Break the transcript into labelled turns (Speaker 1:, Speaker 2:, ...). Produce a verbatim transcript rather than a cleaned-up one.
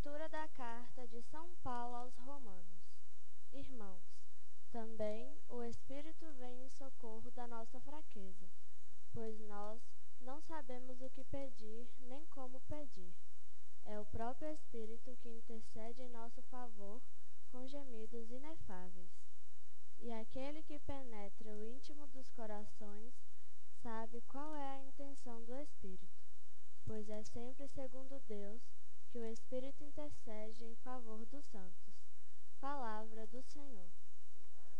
Speaker 1: Leitura da carta de São Paulo aos Romanos. Irmãos, também o Espírito vem em socorro da nossa fraqueza, pois nós não sabemos o que pedir nem como pedir. É o próprio Espírito que intercede em nosso favor com gemidos inefáveis. E aquele que penetra o íntimo dos corações sabe qual é a intenção do Espírito, pois é sempre segundo Deus que o Espírito intercede em favor dos santos. Palavra do Senhor.